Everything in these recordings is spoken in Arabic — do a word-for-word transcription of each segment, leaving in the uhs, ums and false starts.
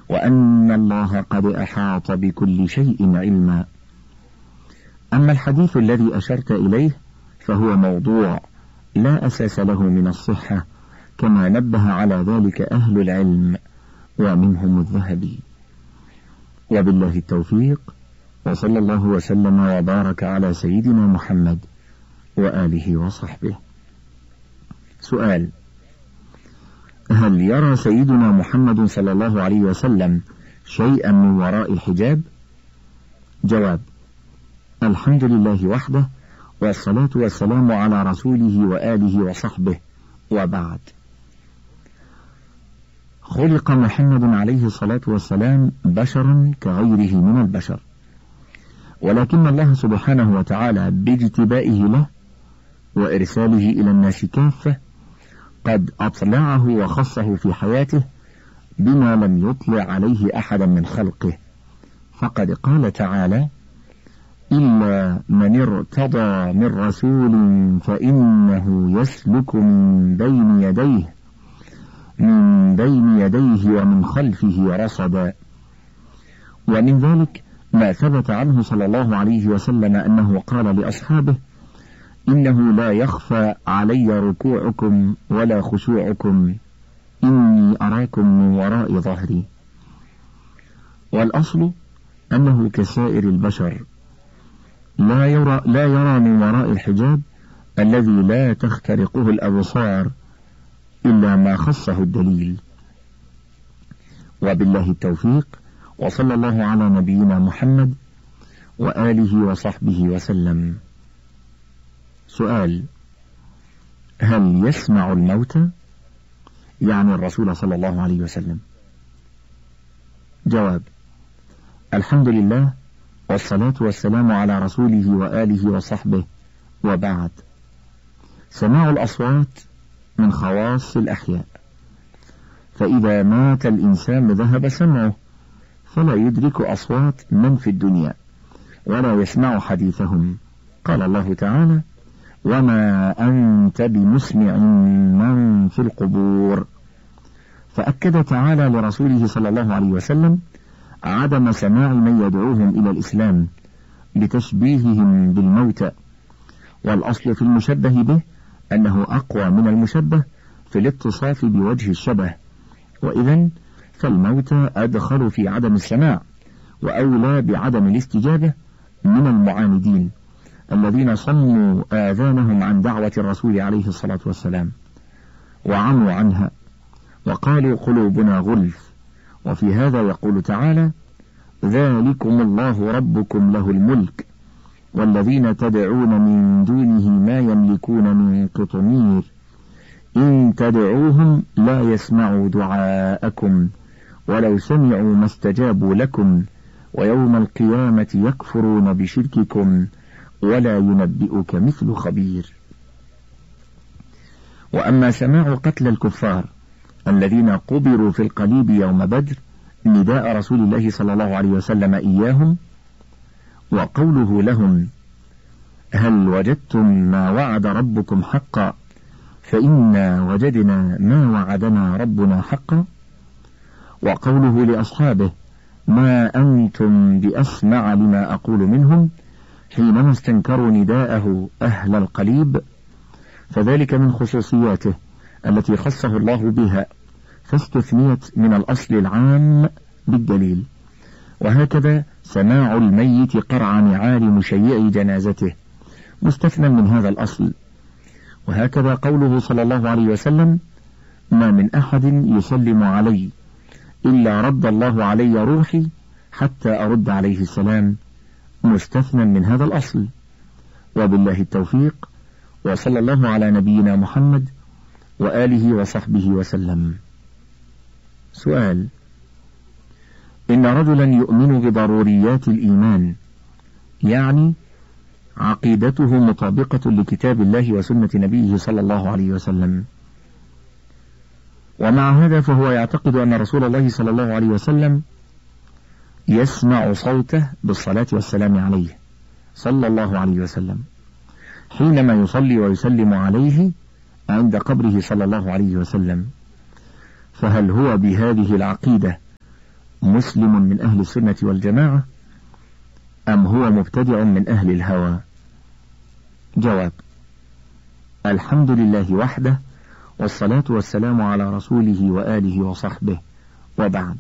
وأن الله قد أحاط بكل شيء علما. أما الحديث الذي أشرت إليه فهو موضوع لا أساس له من الصحة، كما نبه على ذلك أهل العلم ومنهم الذهبي. وبالله التوفيق، وصلى الله وسلم وبارك على سيدنا محمد وآله وصحبه. سؤال: هل يرى سيدنا محمد صلى الله عليه وسلم شيئا من وراء الحجاب؟ جواب: الحمد لله وحده، والصلاة والسلام على رسوله وآله وصحبه، وبعد. خلق محمد عليه الصلاة والسلام بشرا كغيره من البشر، ولكن الله سبحانه وتعالى باجتبائه له وإرساله إلى الناس كافة قد أطلعه وخصه في حياته بما لم يطلع عليه أحدا من خلقه، فقد قال تعالى: إلا من ارتضى من رسول فإنه يسلك من بين يديه من بين يديه ومن خلفه رصدا. ومن ذلك ما ثبت عنه صلى الله عليه وسلم أنه قال لأصحابه: إنه لا يخفى علي ركوعكم ولا خشوعكم، إني أراكم من وراء ظهري. والأصل أنه كسائر البشر لا يرى, لا يرى من وراء الحجاب الذي لا تخترقه الأبصار إلا ما خصه الدليل. وبالله التوفيق، وصلى الله على نبينا محمد وآله وصحبه وسلم. سؤال: هل يسمع الموتى؟ يعني الرسول صلى الله عليه وسلم. جواب: الحمد لله، والصلاة والسلام على رسوله وآله وصحبه، وبعد. سماع الأصوات من خواص الأحياء، فإذا مات الإنسان ذهب سمعه، فلا يدرك أصوات من في الدنيا ولا يسمع حديثهم. قال الله تعالى: وما أنت بمسمع من في القبور. فأكد تعالى لرسوله صلى الله عليه وسلم عدم سماع من يدعوهم إلى الإسلام لتشبيههم بالموتى، والأصل في المشبه به أنه أقوى من المشبه في الاتصاف بوجه الشبه، وإذن فالموتى أدخل في عدم السماع وأولى بعدم الاستجابة من المعاندين الذين صموا آذانهم عن دعوة الرسول عليه الصلاة والسلام وعموا عنها وقالوا قلوبنا غلف. وفي هذا يقول تعالى: ذلكم الله ربكم له الملك والذين تدعون من دونه ما يملكون من قطمير إن تدعوهم لا يسمعوا دعاءكم ولو سمعوا ما استجابوا لكم ويوم القيامة يكفرون بشرككم ولا ينبئك مثل خبير. وأما سماع قتل الكفار الذين قبروا في القليب يوم بدر نداء رسول الله صلى الله عليه وسلم إياهم وقوله لهم: هل وجدتم ما وعد ربكم حقا فإنا وجدنا ما وعدنا ربنا حقا، وقوله لأصحابه: ما أنتم بأسمع لما أقول منهم، حينما استنكروا نداءه أهل القليب، فذلك من خصوصياته التي خصه الله بها فاستثنيت من الأصل العام بالدليل. وهكذا سماع الميت قرع نعال مشيع جنازته مستثنى من هذا الأصل. وهكذا قوله صلى الله عليه وسلم: ما من أحد يسلم علي إلا رد الله علي روحي حتى أرد عليه السلام، مستثنى من هذا الأصل. وبالله التوفيق، وصلى الله على نبينا محمد وآله وصحبه وسلم. سؤال: إن رجلا يؤمن بضروريات الإيمان، يعني عقيدته مطابقة لكتاب الله وسنة نبيه صلى الله عليه وسلم، ومع هذا فهو يعتقد أن رسول الله صلى الله عليه وسلم يسمع صوته بالصلاة والسلام عليه صلى الله عليه وسلم حينما يصلي ويسلم عليه عند قبره صلى الله عليه وسلم. فهل هو بهذه العقيدة مسلم من أهل السنة والجماعة أم هو مبتدع من أهل الهوى؟ جواب: الحمد لله وحده، والصلاة والسلام على رسوله وآله وصحبه، وبعد.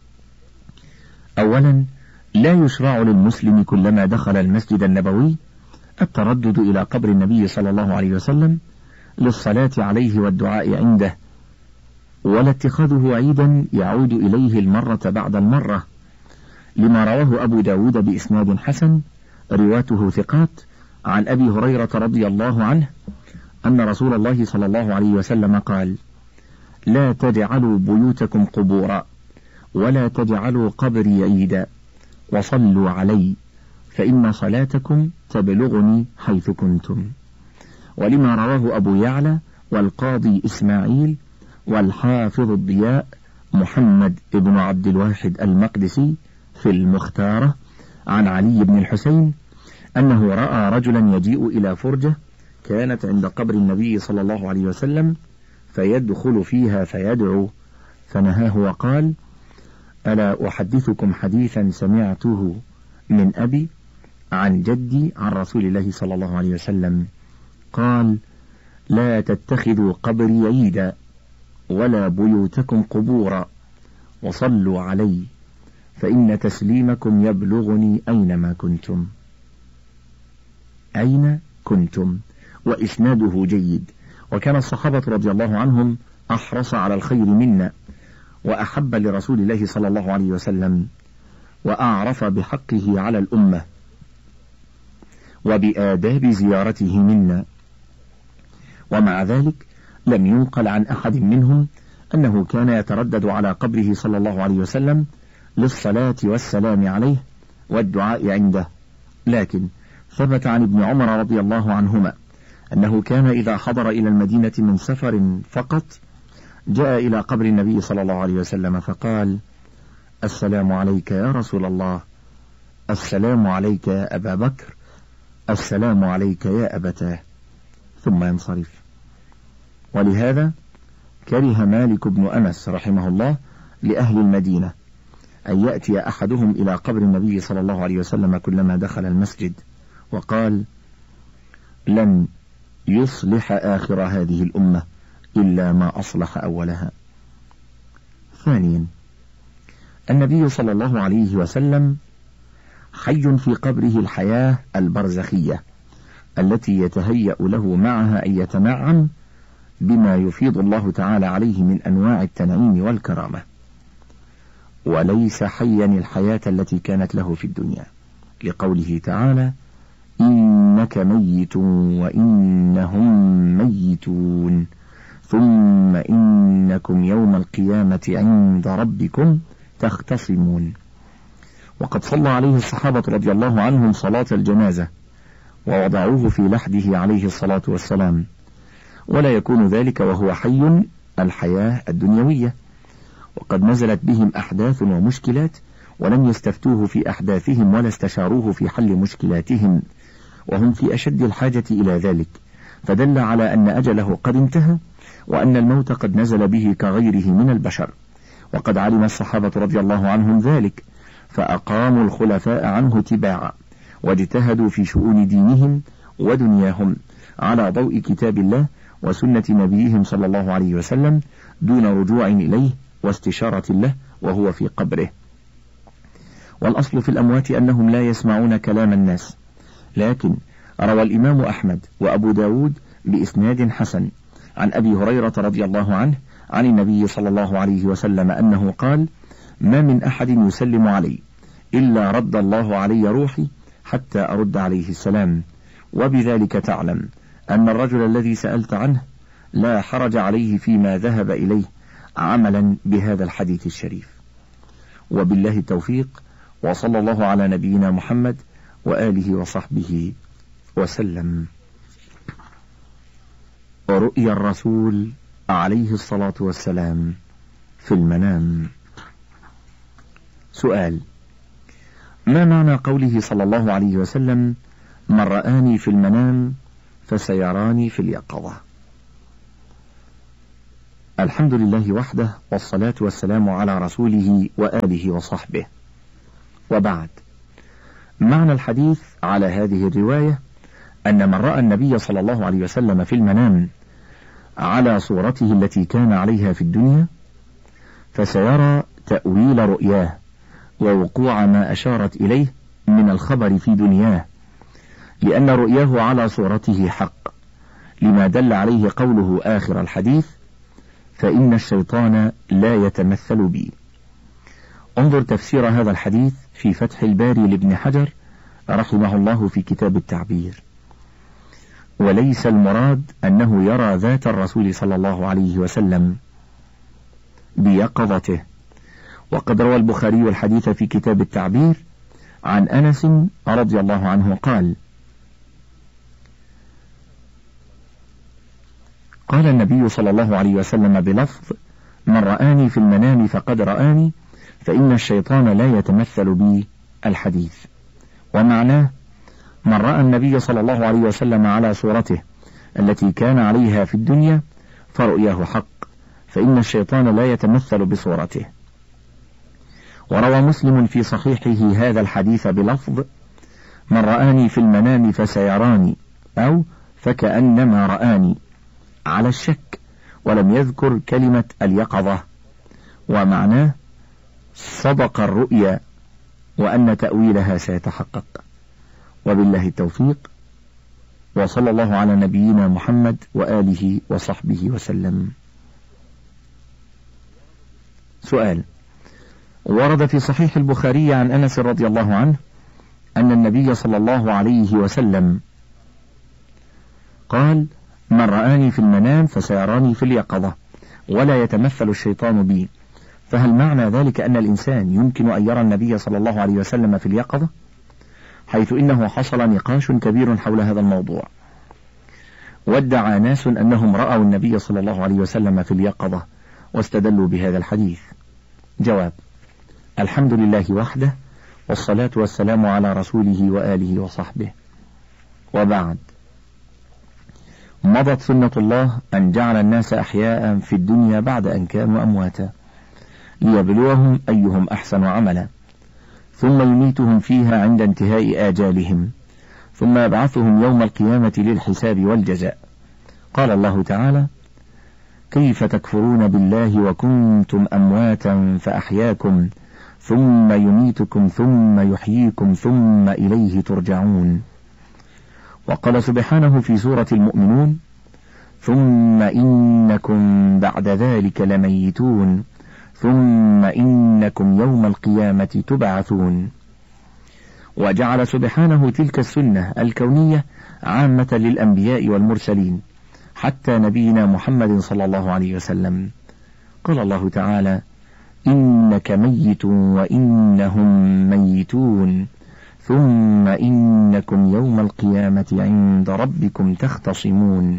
أولا، لا يشرع للمسلم كلما دخل المسجد النبوي التردد إلى قبر النبي صلى الله عليه وسلم للصلاة عليه والدعاء عنده، ولا اتخاذه عيدا يعود إليه المرة بعد المرة، لما رواه أبو داود بإسناد حسن رواته ثقات عن أبي هريرة رضي الله عنه أن رسول الله صلى الله عليه وسلم قال: لا تجعلوا بيوتكم قبورا، ولا تجعلوا قبري عيدا، وصلوا علي فإن صلاتكم تبلغني حيث كنتم. ولما رواه أبو يعلى والقاضي إسماعيل والحافظ الضياء محمد بن عبد الواحد المقدسي في المختارة عن علي بن الحسين أنه رأى رجلا يجيء إلى فرجة كانت عند قبر النبي صلى الله عليه وسلم فيدخل فيها فيدعو، فنهاه وقال: ألا أحدثكم حديثا سمعته من أبي عن جدي عن رسول الله صلى الله عليه وسلم قال: لا تتخذوا قبري عيدا، ولا بيوتكم قبورا، وصلوا علي فإن تسليمكم يبلغني أينما كنتم. أين كنتم، وإسناده جيد. وكان الصحابة رضي الله عنهم أحرص على الخير منا، وأحب لرسول الله صلى الله عليه وسلم، وأعرف بحقه على الأمة وبآداب زيارته منا، ومع ذلك لم ينقل عن أحد منهم أنه كان يتردد على قبره صلى الله عليه وسلم للصلاة والسلام عليه والدعاء عنده، لكن ثبت عن ابن عمر رضي الله عنهما أنه كان إذا حضر إلى المدينة من سفر فقط جاء إلى قبر النبي صلى الله عليه وسلم فقال: السلام عليك يا رسول الله، السلام عليك يا أبا بكر، السلام عليك يا أبتاه، ثم ينصرف. ولهذا كره مالك بن أنس رحمه الله لأهل المدينة أن يأتي أحدهم إلى قبر النبي صلى الله عليه وسلم كلما دخل المسجد، وقال: لن يصلح آخر هذه الأمة إلا ما أصلح أولها. ثانيا، النبي صلى الله عليه وسلم حي في قبره الحياة البرزخية التي يتهيأ له معها أن يتنعم بما يفيض الله تعالى عليه من أنواع التنعيم والكرامة، وليس حيا الحياة التي كانت له في الدنيا، لقوله تعالى: إنك ميت وإنهم ميتون ثم إنكم يوم القيامة عند ربكم تختصمون. وقد صلى عليه الصحابة رضي الله عنهم صلاة الجنازة ووضعوه في لحده عليه الصلاة والسلام، ولا يكون ذلك وهو حي الحياة الدنيوية، وقد نزلت بهم أحداث ومشكلات ولم يستفتوه في أحداثهم ولا استشاروه في حل مشكلاتهم، وهم في أشد الحاجة إلى ذلك، فدل على أن أجله قد انتهى وأن الموت قد نزل به كغيره من البشر. وقد علم الصحابة رضي الله عنهم ذلك، فأقاموا الخلفاء عنه تباعا، واجتهدوا في شؤون دينهم ودنياهم على ضوء كتاب الله وسنة نبيهم صلى الله عليه وسلم دون رجوع إليه واستشارة له وهو في قبره. والأصل في الأموات أنهم لا يسمعون كلام الناس، لكن روى الإمام أحمد وأبو داود بإسناد حسن عن أبي هريرة رضي الله عنه عن النبي صلى الله عليه وسلم أنه قال: ما من أحد يسلم علي إلا رد الله علي روحي حتى أرد عليه السلام. وبذلك تعلم أن الرجل الذي سألت عنه لا حرج عليه فيما ذهب إليه عملا بهذا الحديث الشريف. وبالله التوفيق، وصلى الله على نبينا محمد وآله وصحبه وسلم. رؤيا الرسول عليه الصلاة والسلام في المنام. سؤال: ما معنى قوله صلى الله عليه وسلم: من رآني في المنام فسيراني في اليقظة؟ الحمد لله وحده، والصلاة والسلام على رسوله وآله وصحبه، وبعد. معنى الحديث على هذه الرواية أن من رأى النبي صلى الله عليه وسلم في المنام على صورته التي كان عليها في الدنيا فسيرى تأويل رؤياه ووقوع ما أشارت إليه من الخبر في دنياه، لأن رؤياه على صورته حق، لما دل عليه قوله آخر الحديث: فإن الشيطان لا يتمثل بي. انظر تفسير هذا الحديث في فتح الباري لابن حجر رحمه الله في كتاب التعبير. وليس المراد أنه يرى ذات الرسول صلى الله عليه وسلم بيقظته. وقد روى البخاري الحديث في كتاب التعبير عن أنس رضي الله عنه قال: قال النبي صلى الله عليه وسلم بلفظ: من رآني في المنام فقد رآني، فإن الشيطان لا يتمثل بي. الحديث. ومعناه: من رأى النبي صلى الله عليه وسلم على صورته التي كان عليها في الدنيا فرؤياه حق، فإن الشيطان لا يتمثل بصورته. وروى مسلم في صحيحه هذا الحديث بلفظ: من رآني في المنام فسيراني، أو فكأنما رآني، على الشك، ولم يذكر كلمة اليقظة. ومعناه: صدق الرؤيا وأن تأويلها سيتحقق. وبالله التوفيق، وصلى الله على نبينا محمد وآله وصحبه وسلم. سؤال: ورد في صحيح البخاري عن أنس رضي الله عنه أن النبي صلى الله عليه وسلم قال: من رآني في المنام فسيراني في اليقظة، ولا يتمثل الشيطان بي. فهل معنى ذلك أن الإنسان يمكن أن يرى النبي صلى الله عليه وسلم في اليقظة؟ حيث إنه حصل نقاش كبير حول هذا الموضوع، وادعى ناس أنهم رأوا النبي صلى الله عليه وسلم في اليقظة واستدلوا بهذا الحديث. جواب: الحمد لله وحده، والصلاة والسلام على رسوله وآله وصحبه، وبعد. مضت سنة الله أن جعل الناس أحياء في الدنيا بعد أن كانوا أمواتا، ليبلوهم أيهم أحسن عملا، ثم يميتهم فيها عند انتهاء آجالهم، ثم يبعثهم يوم القيامة للحساب والجزاء. قال الله تعالى: كيف تكفرون بالله وكنتم أمواتا فأحياكم ثم يميتكم ثم يحييكم ثم إليه ترجعون. وقال سبحانه في سورة المؤمنون: ثم إنكم بعد ذلك لميتون ثم إنكم يوم القيامة تبعثون. وجعل سبحانه تلك السنة الكونية عامة للأنبياء والمرسلين حتى نبينا محمد صلى الله عليه وسلم. قال الله تعالى: إنك ميت وإنهم ميتون ثم إنكم يوم القيامة عند ربكم تختصمون.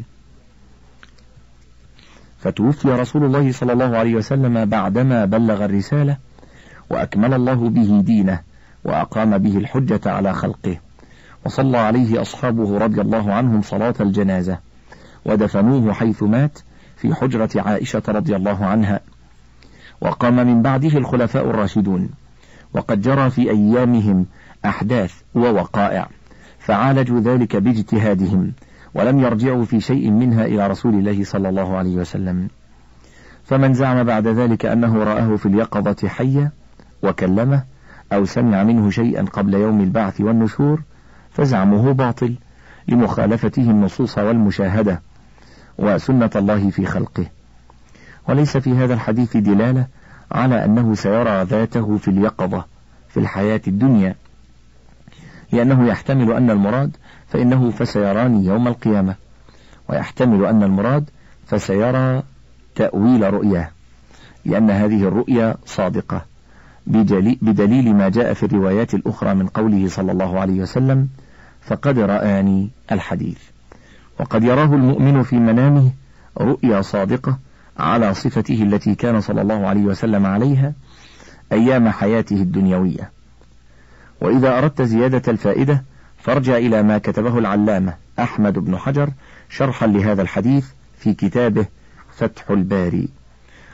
فتوفي رسول الله صلى الله عليه وسلم بعدما بلغ الرسالة وأكمل الله به دينه وأقام به الحجة على خلقه، وصلى عليه أصحابه رضي الله عنهم صلاة الجنازة، ودفنوه حيث مات في حجرة عائشة رضي الله عنها. وقام من بعده الخلفاء الراشدون، وقد جرى في أيامهم أحداث ووقائع فعالجوا ذلك باجتهادهم، ولم يرجعوا في شيء منها إلى رسول الله صلى الله عليه وسلم. فمن زعم بعد ذلك أنه رآه في اليقظة حيا وكلمه أو سمع منه شيئا قبل يوم البعث والنشور فزعمه باطل، لمخالفته النصوص والمشاهدة وسنة الله في خلقه. وليس في هذا الحديث دلالة على أنه سيرى ذاته في اليقظة في الحياة الدنيا، لأنه يحتمل أن المراد فإنه فسيراني يوم القيامة، ويحتمل أن المراد فسيرى تأويل رؤياه، لأن هذه الرؤيا صادقة بدليل ما جاء في الروايات الأخرى من قوله صلى الله عليه وسلم: فقد رآني الحديث. وقد يراه المؤمن في منامه رؤيا صادقة على صفته التي كان صلى الله عليه وسلم عليها أيام حياته الدنيوية. وإذا أردت زيادة الفائدة فارجع إلى ما كتبه العلامة أحمد بن حجر شرحا لهذا الحديث في كتابه فتح الباري.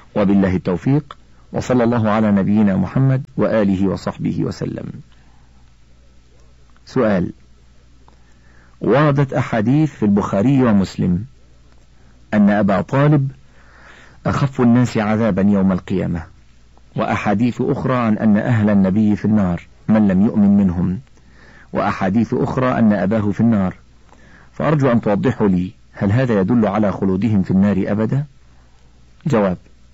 وبالله التوفيق، وصلى الله على نبينا محمد وآله وصحبه وسلم. سؤال: وردت أحاديث في البخاري ومسلم أن أبا طالب أخف الناس عذابا يوم القيامة، وأحاديث أخرى عن أن أهل النبي في النار من لم يؤمن منهم، وأحاديث أخرى أن أباه في النار، فأرجو أن توضحوا لي هل هذا يدل على خلودهم في النار أبدا؟ جواب: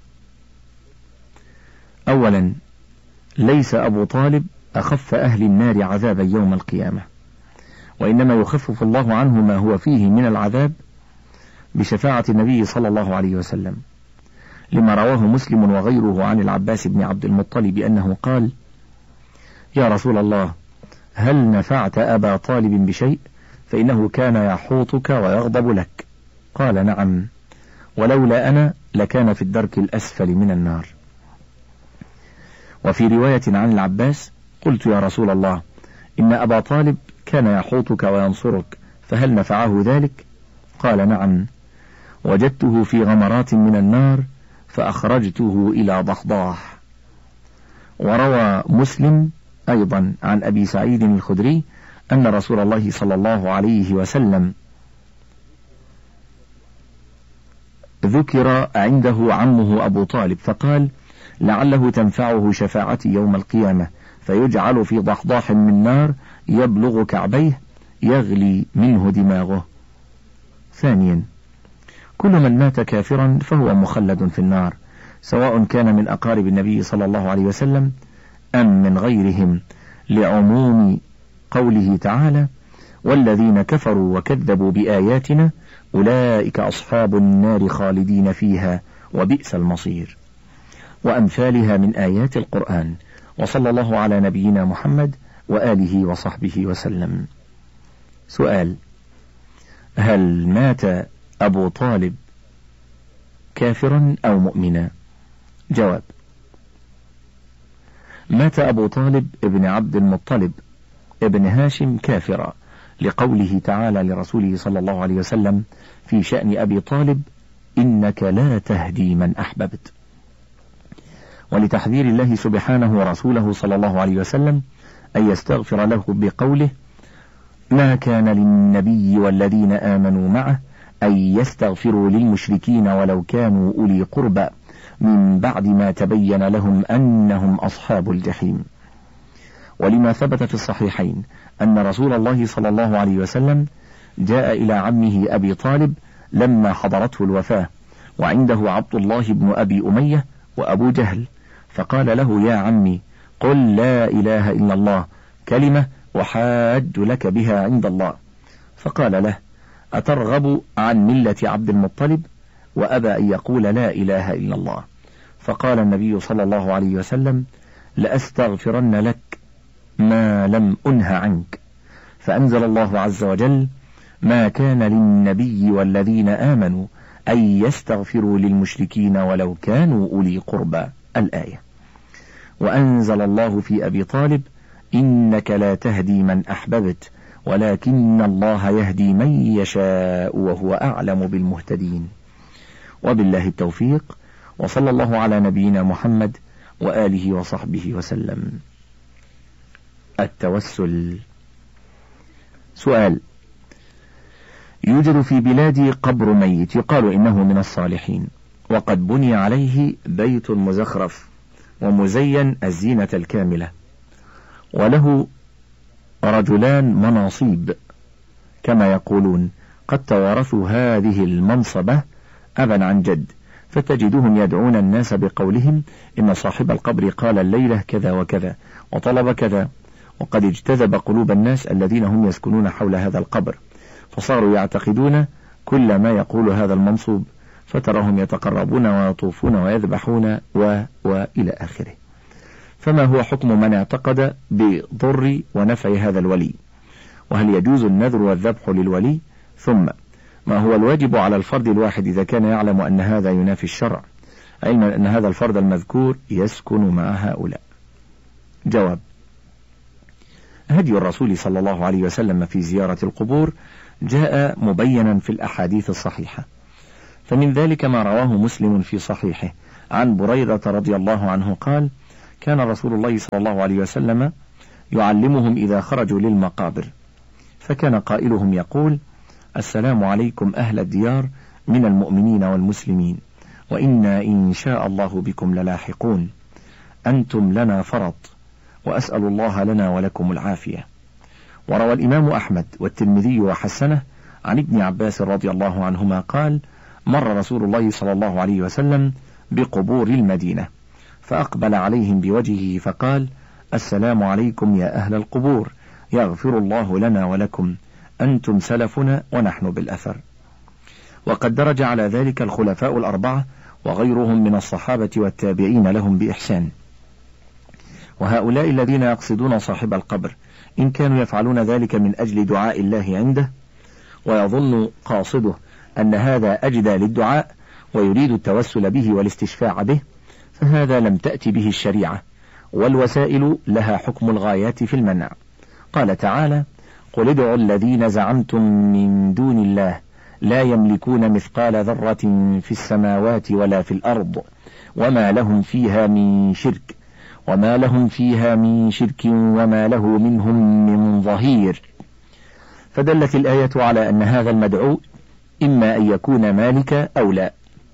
أولا، ليس أبو طالب أخف أهل النار عذابا يوم القيامة، وإنما يخفف الله عنه ما هو فيه من العذاب بشفاعة النبي صلى الله عليه وسلم، لما رواه مسلم وغيره عن العباس بن عبد المطلب أنه قال: يا رسول الله، هل نفعت أبا طالب بشيء؟ فإنه كان يحوطك ويغضب لك. قال: نعم، ولولا أنا لكان في الدرك الأسفل من النار. وفي رواية عن العباس: قلت يا رسول الله، إن أبا طالب كان يحوطك وينصرك، فهل نفعه ذلك؟ قال: نعم، وجدته في غمرات من النار فأخرجته إلى ضحضاح. وروى مسلم أيضا عن أبي سعيد الخدري أن رسول الله صلى الله عليه وسلم ذكر عنده عمه أبو طالب فقال: لعله تنفعه شفاعتي يوم القيامة، فيجعل في ضحضاح من نار يبلغ كعبيه يغلي منه دماغه. ثانيا، كل من مات كافرا فهو مخلد في النار، سواء كان من أقارب النبي صلى الله عليه وسلم أم من غيرهم، لعموم قوله تعالى: والذين كفروا وكذبوا بآياتنا أولئك أصحاب النار خالدين فيها وبئس المصير، وأمثالها من آيات القرآن. وصلى الله على نبينا محمد وآله وصحبه وسلم. سؤال: هل مات أبو طالب كافرا أو مؤمنا؟ جواب: مات أبو طالب ابن عبد المطلب ابن هاشم كافرا، لقوله تعالى لرسوله صلى الله عليه وسلم في شأن أبي طالب: إنك لا تهدي من أحببت، ولتحذير الله سبحانه ورسوله صلى الله عليه وسلم أن يستغفر له بقوله: ما كان للنبي والذين آمنوا معه أن يستغفروا للمشركين ولو كانوا أولي قربى من بعد ما تبين لهم أنهم أصحاب الجحيم. ولما ثبت في الصحيحين أن رسول الله صلى الله عليه وسلم جاء إلى عمه أبي طالب لما حضرته الوفاة، وعنده عبد الله بن أبي أمية وأبو جهل، فقال له: يا عمي، قل لا إله إلا الله، كلمة وحاج لك بها عند الله. فقال له: أترغب عن ملة عبد المطلب؟ وأبى أن يقول لا إله إلا الله. فقال النبي صلى الله عليه وسلم: لأستغفرن لك ما لم أنه عنك. فأنزل الله عز وجل: ما كان للنبي والذين آمنوا أن يستغفروا للمشركين ولو كانوا أولي قربى، الآية. وأنزل الله في أبي طالب: إنك لا تهدي من أحببت ولكن الله يهدي من يشاء وهو أعلم بالمهتدين. وبالله التوفيق، وصلى الله على نبينا محمد وآله وصحبه وسلم. التوسل. سؤال: يوجد في بلادي قبر ميت يقال إنه من الصالحين، وقد بني عليه بيت مزخرف ومزين الزينة الكاملة، وله رجلان مناصيب كما يقولون، قد توارثوا هذه المنصبة أبا عن جد، فتجدهم يدعون الناس بقولهم: إن صاحب القبر قال الليلة كذا وكذا وطلب كذا، وقد اجتذب قلوب الناس الذين هم يسكنون حول هذا القبر، فصاروا يعتقدون كل ما يقول هذا المنصوب، فتراهم يتقربون ويطوفون ويذبحون و وإلى آخره. فما هو حكم من اعتقد بضر ونفع هذا الولي؟ وهل يجوز النذر والذبح للولي؟ ثم ما هو الواجب على الفرد الواحد إذا كان يعلم أن هذا ينافي الشرع، علما أن هذا الفرد المذكور يسكن مع هؤلاء؟ جواب: هدي الرسول صلى الله عليه وسلم في زيارة القبور جاء مبينا في الأحاديث الصحيحة، فمن ذلك ما رواه مسلم في صحيحه عن بريدة رضي الله عنه قال: كان رسول الله صلى الله عليه وسلم يعلمهم إذا خرجوا للمقابر، فكان قائلهم يقول: السلام عليكم أهل الديار من المؤمنين والمسلمين، وإنا إن شاء الله بكم للاحقون، أنتم لنا فرط، وأسأل الله لنا ولكم العافية. وروى الإمام أحمد والترمذي وحسنه عن ابن عباس رضي الله عنهما قال: مر رسول الله صلى الله عليه وسلم بقبور المدينة، فأقبل عليهم بوجهه فقال: السلام عليكم يا أهل القبور، يغفر الله لنا ولكم، أنتم سلفنا ونحن بالأثر. وقد درج على ذلك الخلفاء الأربعة وغيرهم من الصحابة والتابعين لهم بإحسان. وهؤلاء الذين يقصدون صاحب القبر إن كانوا يفعلون ذلك من أجل دعاء الله عنده، ويظن قاصده أن هذا أجدى للدعاء ويريد التوسل به والاستشفاع به، فهذا لم تأتي به الشريعة، والوسائل لها حكم الغايات في المنع. قال تعالى: قل ادعوا الذين زعمتم من دون الله لا يملكون مثقال ذرة في السماوات ولا في الأرض وما لهم فيها من شرك وما لهم فيها من شرك وما له منهم من ظهير. فدلت الآية على أن هذا المدعو إما أن يكون مالكا أو لا،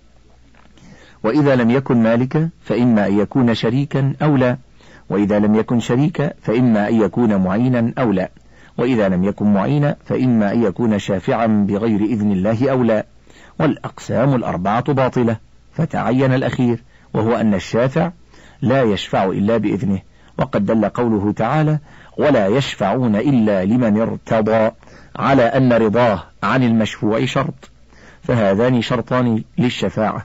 وإذا لم يكن مالكا فإما أن يكون شريكا أو لا، وإذا لم يكن شريكا فإما أن يكون معينا أو لا، وإذا لم يكن معينا فإما أن يكون شافعا بغير إذن الله أو لا. والأقسام الأربعة باطلة، فتعين الأخير، وهو أن الشافع لا يشفع إلا بإذنه، وقد دل قوله تعالى: ولا يشفعون إلا لمن ارتضى، على أن رضاه عن المشفوع شرط، فهذان شرطان للشفاعة.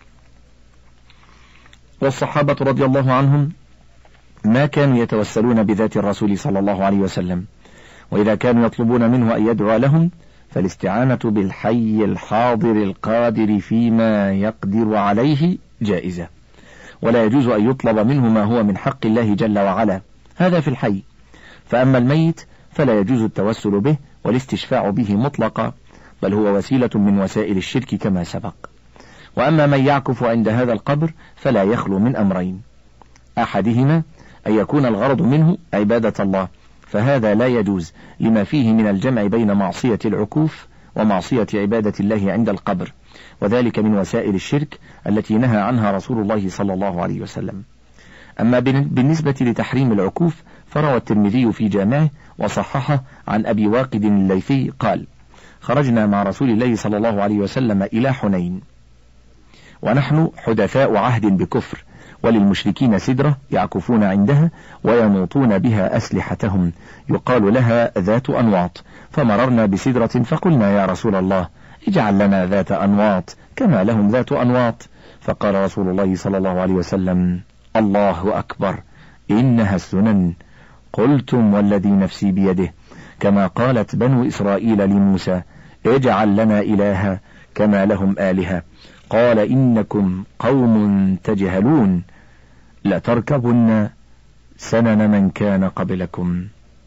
والصحابة رضي الله عنهم ما كانوا يتوسلون بذات الرسول صلى الله عليه وسلم، وإذا كانوا يطلبون منه أن يدعو لهم فالاستعانة بالحي الحاضر القادر فيما يقدر عليه جائزة، ولا يجوز أن يطلب منه ما هو من حق الله جل وعلا، هذا في الحي. فأما الميت فلا يجوز التوسل به والاستشفاع به مطلقا، بل هو وسيلة من وسائل الشرك كما سبق. وأما من يعكف عند هذا القبر فلا يخلو من أمرين: أحدهما أن يكون الغرض منه عبادة الله، فهذا لا يجوز لما فيه من الجمع بين معصية العكوف ومعصية عبادة الله عند القبر، وذلك من وسائل الشرك التي نهى عنها رسول الله صلى الله عليه وسلم. أما بالنسبة لتحريم العكوف فروى الترمذي في جامعه وصححه عن أبي واقد الليثي قال: خرجنا مع رسول الله صلى الله عليه وسلم إلى حنين، ونحن حدثاء عهد بكفر، وللمشركين سدرة يعكفون عندها وينوطون بها أسلحتهم يقال لها ذات أنواط، فمررنا بسدرة فقلنا: يا رسول الله اجعل لنا ذات أنواط كما لهم ذات أنواط. فقال رسول الله صلى الله عليه وسلم: الله أكبر، إنها السنن. قلتم والذي نفسي بيده، كما قالت بنو إسرائيل لموسى: اجعل لنا إلها كما لهم آلهة. قال: إنكم قوم تجهلون، لتركبن سنن من كان قبلكم.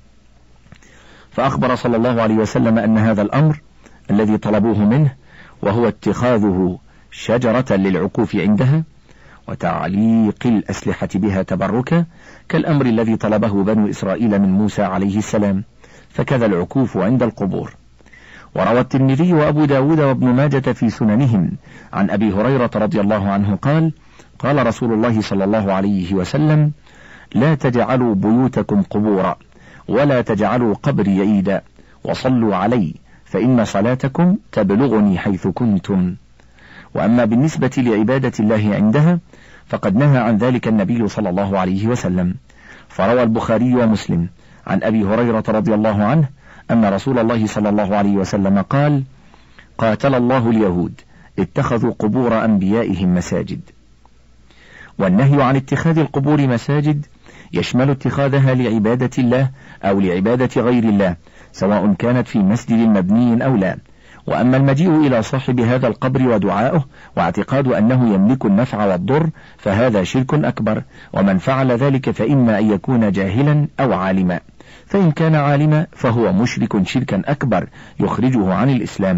فأخبر صلى الله عليه وسلم أن هذا الأمر الذي طلبوه منه، وهو اتخاذه شجرة للعكوف عندها وتعليق الأسلحة بها تبركا، كالأمر الذي طلبه بنو إسرائيل من موسى عليه السلام، فكذا العكوف عند القبور. وروى الترمذي وأبو داود وابن ماجة في سننهم عن أبي هريرة رضي الله عنه قال: قال رسول الله صلى الله عليه وسلم: لا تجعلوا بيوتكم قبورا، ولا تجعلوا قبري عيدا، وصلوا علي فإن صلاتكم تبلغني حيث كنتم. وأما بالنسبة لعبادة الله عندها فقد نهى عن ذلك النبي صلى الله عليه وسلم، فروى البخاري ومسلم عن أبي هريرة رضي الله عنه أن رسول الله صلى الله عليه وسلم قال: قاتل الله اليهود اتخذوا قبور أنبيائهم مساجد. والنهي عن اتخاذ القبور مساجد يشمل اتخاذها لعبادة الله أو لعبادة غير الله، سواء كانت في مسجد مبني أو لا. وأما المجيء إلى صاحب هذا القبر ودعاؤه واعتقاد أنه يملك النفع والضر فهذا شرك أكبر، ومن فعل ذلك فإما أن يكون جاهلا أو عالما، فإن كان عالما فهو مشرك شركا أكبر يخرجه عن الإسلام،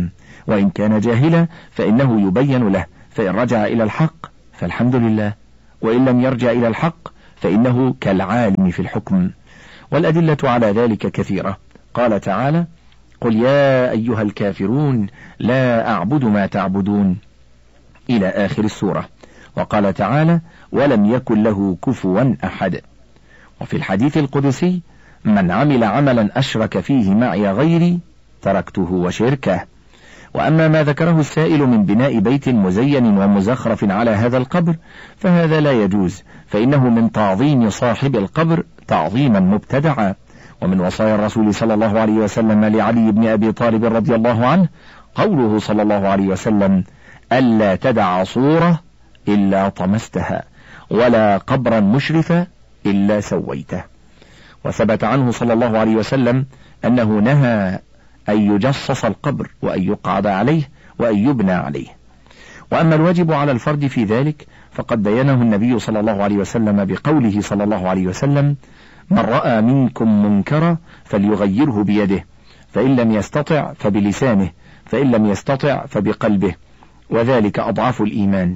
وإن كان جاهلا فإنه يبين له، فإن رجع إلى الحق فالحمد لله، وإن لم يرجع إلى الحق فإنه كالعالم في الحكم. والأدلة على ذلك كثيرة. قال تعالى: قل يا أيها الكافرون لا أعبد ما تعبدون، إلى آخر السورة. وقال تعالى: ولم يكن له كفوا أحد. وفي الحديث القدسي: من عمل عملا أشرك فيه معي غيري تركته وشركه. وأما ما ذكره السائل من بناء بيت مزين ومزخرف على هذا القبر فهذا لا يجوز، فإنه من تعظيم صاحب القبر تعظيما مبتدعا. ومن وصايا الرسول صلى الله عليه وسلم لعلي بن أبي طالب رضي الله عنه قوله صلى الله عليه وسلم: ألا تدع صورة إلا طمستها، ولا قبرا مشرفا إلا سويته. وثبت عنه صلى الله عليه وسلم أنه نهى أن يجصص القبر، وأن يقعد عليه، وأن يبنى عليه. وأما الواجب على الفرد في ذلك فقد بينه النبي صلى الله عليه وسلم بقوله صلى الله عليه وسلم: من رأى منكم منكرا فليغيره بيده، فإن لم يستطع فبلسانه، فإن لم يستطع فبقلبه، وذلك أضعف الإيمان.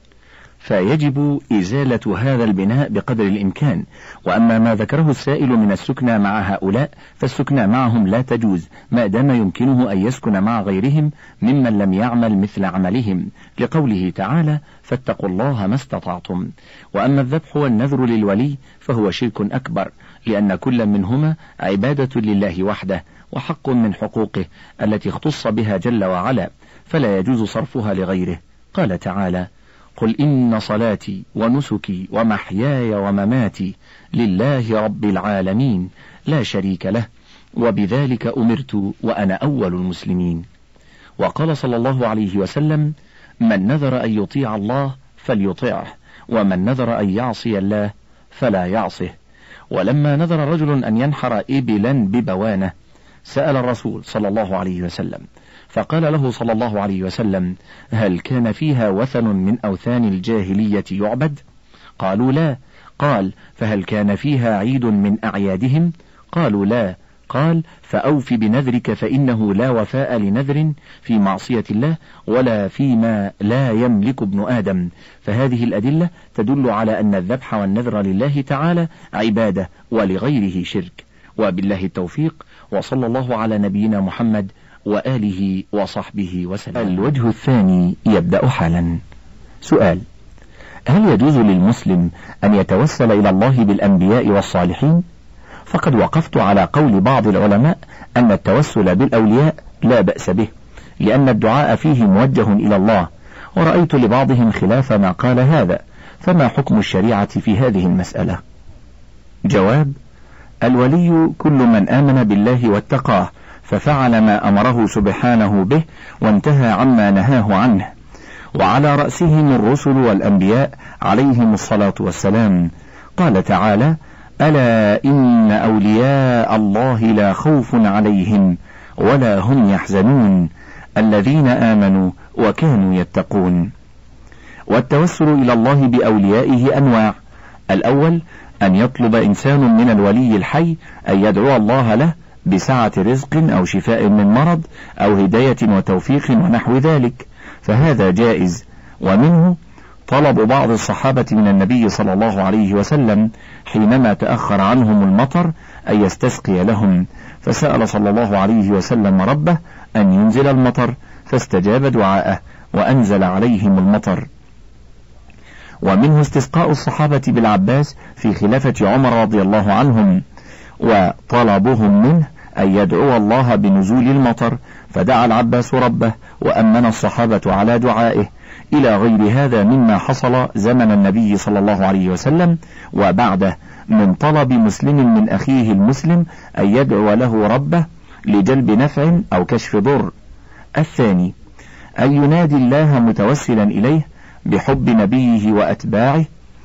فيجب إزالة هذا البناء بقدر الإمكان. وأما ما ذكره السائل من السكنى مع هؤلاء فالسكنى معهم لا تجوز ما دام يمكنه أن يسكن مع غيرهم ممن لم يعمل مثل عملهم، لقوله تعالى: فاتقوا الله ما استطعتم. وأما الذبح والنذر للولي فهو شرك أكبر، لأن كل منهما عبادة لله وحده، وحق من حقوقه التي اختص بها جل وعلا، فلا يجوز صرفها لغيره. قال تعالى: قل إن صلاتي ونسكي ومحياي ومماتي لله رب العالمين لا شريك له وبذلك أمرت وأنا أول المسلمين. وقال صلى الله عليه وسلم: من نذر أن يطيع الله فليطيعه، ومن نذر أن يعصي الله فلا يعصه. ولما نذر رجل أن ينحر إبلا ببوانة سأل الرسول صلى الله عليه وسلم، فقال له صلى الله عليه وسلم: هل كان فيها وثن من أوثان الجاهلية يعبد؟ قالوا لا. قال: فهل كان فيها عيد من أعيادهم؟ قالوا لا. قال: فأوف بنذرك، فإنه لا وفاء لنذر في معصية الله ولا فيما لا يملك ابن آدم. فهذه الأدلة تدل على أن الذبح والنذر لله تعالى عبادة ولغيره شرك. وبالله التوفيق، وصلى الله على نبينا محمد وآله وصحبه وسلم. الوجه الثاني يبدأ حالا. سؤال: هل يجوز للمسلم أن يتوسل إلى الله بالأنبياء والصالحين؟ فقد وقفت على قول بعض العلماء أن التوسل بالأولياء لا بأس به، لأن الدعاء فيه موجه إلى الله، ورأيت لبعضهم خلاف ما قال هذا، فما حكم الشريعة في هذه المسألة؟ جواب: الولي كل من آمن بالله واتقاه ففعل ما أمره سبحانه به وانتهى عما نهاه عنه، وعلى رأسهم الرسل والأنبياء عليهم الصلاة والسلام. قال تعالى: ألا إن أولياء الله لا خوف عليهم ولا هم يحزنون الذين آمنوا وكانوا يتقون. والتوسل إلى الله بأوليائه أنواع: الأول أن يطلب إنسان من الولي الحي أن يدعو الله له بسعة رزق أو شفاء من مرض أو هداية وتوفيق ونحو ذلك، فهذا جائز. ومنه طلب بعض الصحابة من النبي صلى الله عليه وسلم حينما تأخر عنهم المطر أن يستسقي لهم، فسأل صلى الله عليه وسلم ربه أن ينزل المطر، فاستجاب دعاءه وأنزل عليهم المطر. ومنه استسقاء الصحابة بالعباس في خلافة عمر رضي الله عنهم، وطلبهم منه أن يدعو الله بنزول المطر، فدعا العباس ربه وأمن الصحابة على دعائه، إلى غير هذا مما حصل زمن النبي صلى الله عليه وسلم وبعده من طلب مسلم من أخيه المسلم أن يدعو له ربه لجلب نفع أو كشف ضر. الثاني أن ينادي الله متوسلا إليه بحب نبيه وأتباعه،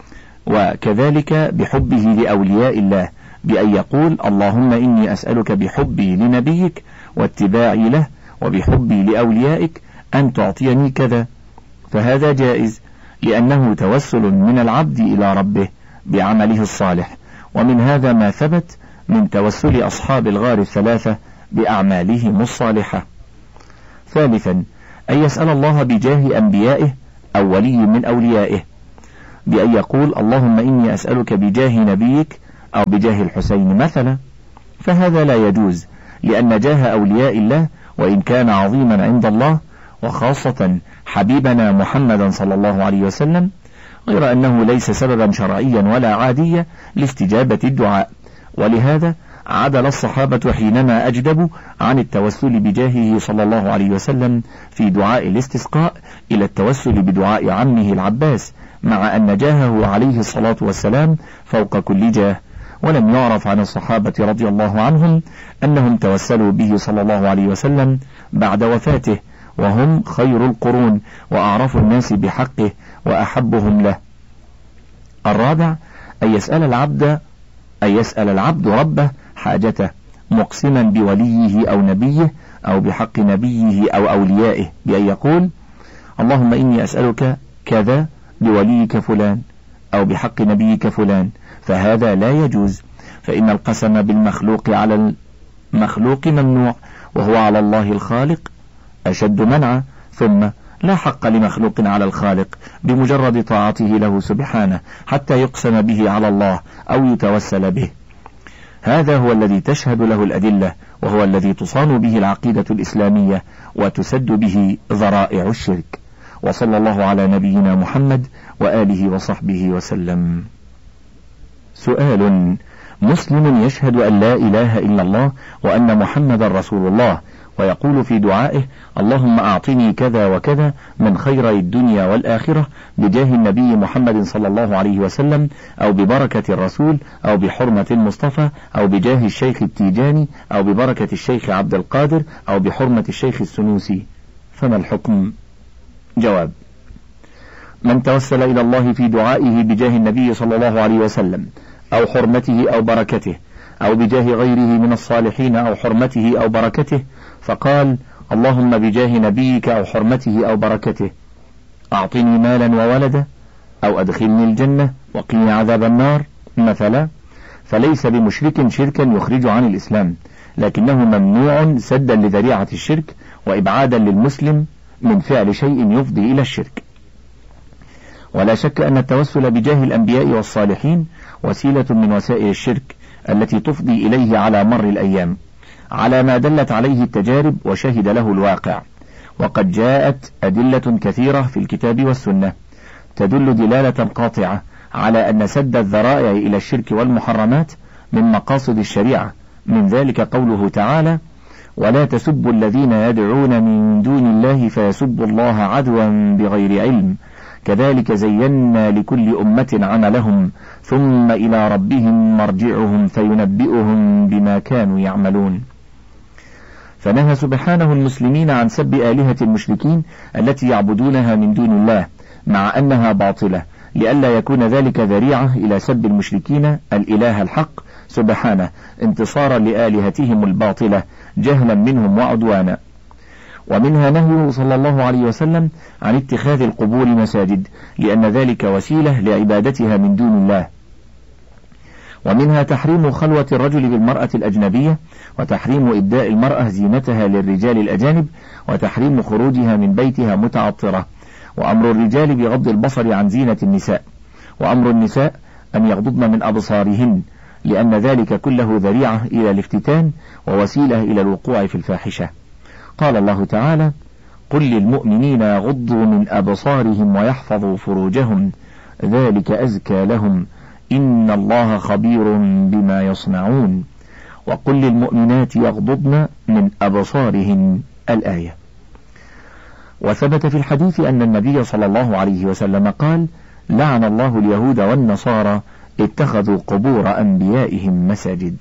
وكذلك بحبه لأولياء الله، بأن يقول: اللهم إني أسألك بحبي لنبيك واتباعي له وبحبي لأوليائك أن تعطيني كذا، فهذا جائز، لأنه توسل من العبد إلى ربه بعمله الصالح. ومن هذا ما ثبت من توسل أصحاب الغار الثلاثة بأعمالهم الصالحة. ثالثا أن يسأل الله بجاه أنبيائه أو ولي من أوليائه، بأن يقول اللهم إني أسألك بجاه نبيك أو بجاه الحسين مثلا، فهذا لا يجوز، لأن جاه أولياء الله وإن كان عظيما عند الله، وخاصة حبيبنا محمدا صلى الله عليه وسلم، غير أنه ليس سببا شرعيا ولا عاديا لاستجابة الدعاء، ولهذا عدل الصحابة حينما أجدبوا عن التوسل بجاهه صلى الله عليه وسلم في دعاء الاستسقاء إلى التوسل بدعاء عمه العباس، مع أن جاهه عليه الصلاة والسلام فوق كل جاه، ولم يعرف عن الصحابة رضي الله عنهم أنهم توسلوا به صلى الله عليه وسلم بعد وفاته، وهم خير القرون وأعرف الناس بحقه وأحبهم له. الرابع أن يسأل العبد أن يسأل العبد ربه حاجته مقسما بوليه أو نبيه أو بحق نبيه أو أوليائه، بأن يقول اللهم إني أسألك كذا بوليك فلان أو بحق نبيك فلان، فهذا لا يجوز، فإن القسم بالمخلوق على المخلوق ممنوع، وهو على الله الخالق أشد منعا، ثم لا حق لمخلوق على الخالق بمجرد طاعته له سبحانه حتى يقسم به على الله أو يتوسل به. هذا هو الذي تشهد له الأدلة، وهو الذي تصان به العقيدة الإسلامية وتسد به ذرائع الشرك. وصلى الله على نبينا محمد وآله وصحبه وسلم. سؤال: مسلم يشهد أن لا إله إلا الله وأن محمد رسول الله، ويقول في دعائه اللهم أعطني كذا وكذا من خير الدنيا والآخرة بجاه النبي محمد صلى الله عليه وسلم، أو ببركة الرسول، أو بحرمة المصطفى، أو بجاه الشيخ التيجاني، أو ببركة الشيخ عبد القادر، أو بحرمة الشيخ السنوسي، فما الحكم؟ جواب: من توسل إلى الله في دعائه بجاه النبي صلى الله عليه وسلم أو حرمته أو بركته، أو بجاه غيره من الصالحين أو حرمته أو بركته، فقال اللهم بجاه نبيك أو حرمته أو بركته أعطني مالا وولدا، أو أدخلني الجنة وقني عذاب النار مثلا، فليس بمشرك شركا يخرج عن الإسلام، لكنه ممنوع سدا لذريعة الشرك وإبعادا للمسلم من فعل شيء يفضي إلى الشرك. ولا شك أن التوسل بجاه الأنبياء والصالحين وسيلة من وسائل الشرك التي تفضي إليه على مر الأيام، على ما دلت عليه التجارب وشهد له الواقع، وقد جاءت أدلة كثيرة في الكتاب والسنة تدل دلالة قاطعة على أن سد الذرائع إلى الشرك والمحرمات من مقاصد الشريعة، من ذلك قوله تعالى ولا تسبوا الذين يدعون من دون الله فيسبوا الله عدوا بغير علم كذلك زينا لكل أمة عملهم ثم إلى ربهم مرجعهم فينبئهم بما كانوا يعملون. فنهى سبحانه المسلمين عن سب آلهة المشركين التي يعبدونها من دون الله، مع أنها باطلة، لئلا يكون ذلك ذريعة إلى سب المشركين الإله الحق سبحانه انتصارا لآلهتهم الباطلة جهلا منهم وعدوانا. ومنها نهيه صلى الله عليه وسلم عن اتخاذ القبور مساجد، لأن ذلك وسيلة لعبادتها من دون الله. ومنها تحريم خلوة الرجل بالمرأة الأجنبية، وتحريم إبداء المرأة زينتها للرجال الأجانب، وتحريم خروجها من بيتها متعطرة، وأمر الرجال بغض البصر عن زينة النساء، وأمر النساء أن يغضضن من أبصارهن، لأن ذلك كله ذريعة إلى الافتتان ووسيلة إلى الوقوع في الفاحشة. قال الله تعالى قل للمؤمنين يغضوا من أبصارهم ويحفظوا فروجهم ذلك أزكى لهم إن الله خبير بما يصنعون، وقل للمؤمنات يغضضن من أبصارهن الآية. وثبت في الحديث أن النبي صلى الله عليه وسلم قال لعن الله اليهود والنصارى اتخذوا قبور أنبيائهم مساجد.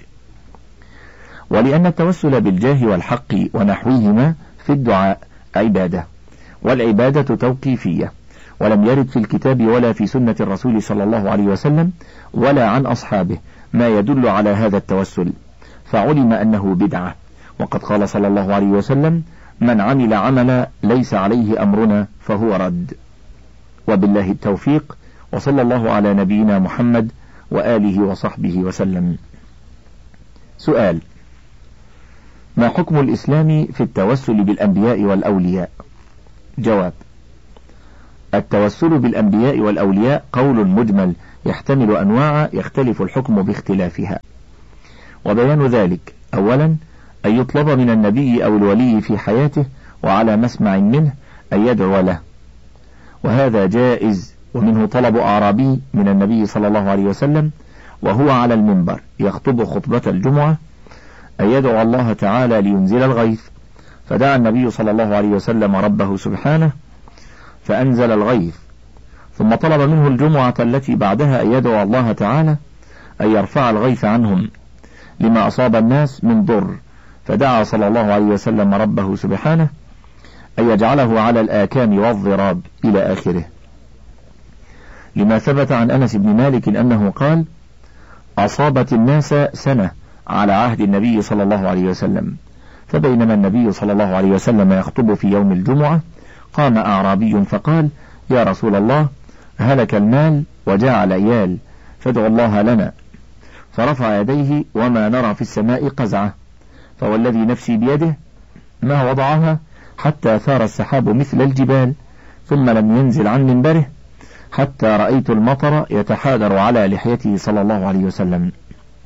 ولأن التوسل بالجاه والحق ونحوهما في الدعاء عبادة، والعبادة توقيفية، ولم يرد في الكتاب ولا في سنة الرسول صلى الله عليه وسلم ولا عن أصحابه ما يدل على هذا التوسل، فعلم أنه بدعة. وقد قال صلى الله عليه وسلم من عمل عملا ليس عليه أمرنا فهو رد. وبالله التوفيق، وصلى الله على نبينا محمد وآله وصحبه وسلم. سؤال: ما حكم الإسلام في التوسل بالأنبياء والأولياء؟ جواب: التوسل بالأنبياء والأولياء قول مجمل يحتمل أنواع يختلف الحكم باختلافها، وبيان ذلك: أولا أن يطلب من النبي أو الولي في حياته وعلى مسمع منه أن يدعو له، وهذا جائز، ومنه طلب أعرابي من النبي صلى الله عليه وسلم وهو على المنبر يخطب خطبة الجمعة أن يدعو الله تعالى لينزل الغيث، فدعا النبي صلى الله عليه وسلم ربه سبحانه فأنزل الغيث، ثم طلب منه الجمعة التي بعدها أن يدعو الله تعالى أن يرفع الغيث عنهم لما أصاب الناس من ضر، فدعا صلى الله عليه وسلم ربه سبحانه أن يجعله على الآكام والضراب إلى آخره، لما ثبت عن أنس بن مالك أنه قال: أصابت الناس سنة على عهد النبي صلى الله عليه وسلم، فبينما النبي صلى الله عليه وسلم يخطب في يوم الجمعة قام أعرابي فقال: يا رسول الله، هلك المال وجاع العيال، فادعوا الله لنا. فرفع يديه وما نرى في السماء قزعة، فوالذي نفسي بيده ما وضعها حتى ثار السحاب مثل الجبال، ثم لم ينزل عن منبره حتى رأيت المطر يتحادر على لحيته صلى الله عليه وسلم.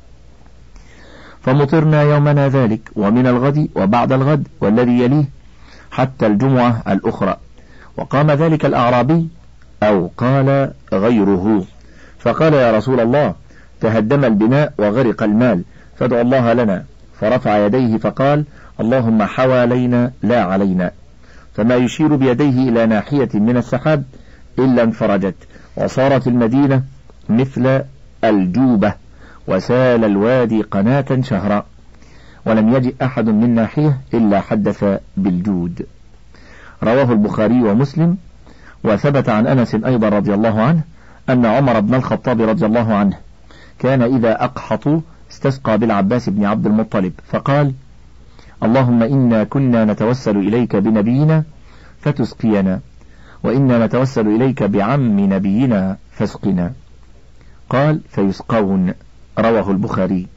فمطرنا يومنا ذلك ومن الغد وبعد الغد والذي يليه حتى الجمعة الأخرى. وقام ذلك الأعرابي أو قال غيره فقال: يا رسول الله، تهدم البناء وغرق المال، فادعوا الله لنا. فرفع يديه فقال: اللهم حوالينا لا علينا. فما يشير بيديه إلى ناحية من السحاب إلا انفرجت، وصارت المدينة مثل الجوبة، وسال الوادي قناة شهرا، ولم يجئ أحد من ناحية إلا حدث بالجود. رواه البخاري ومسلم. وثبت عن أنس أيضا رضي الله عنه أن عمر بن الخطاب رضي الله عنه كان إذا أقحطوا استسقى بالعباس بن عبد المطلب فقال: اللهم إنا كنا نتوسل إليك بنبينا فتسقينا، وإنا نتوسل إليك بعم نبينا فاسقنا. قال: فيسقون. رواه البخاري.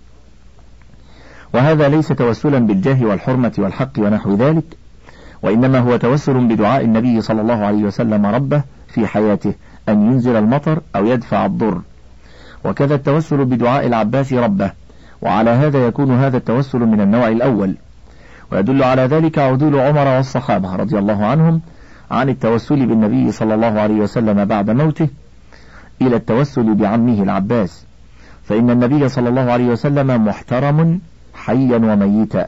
وهذا ليس توسلا بالجاه والحرمة والحق ونحو ذلك، وإنما هو توسل بدعاء النبي صلى الله عليه وسلم ربه في حياته أن ينزل المطر أو يدفع الضر، وكذا التوسل بدعاء العباس ربه، وعلى هذا يكون هذا التوسل من النوع الأول. ويدل على ذلك عدول عمر والصحابة رضي الله عنهم عن التوسل بالنبي صلى الله عليه وسلم بعد موته إلى التوسل بعمه العباس، فإن النبي صلى الله عليه وسلم محترم حيا وميتا،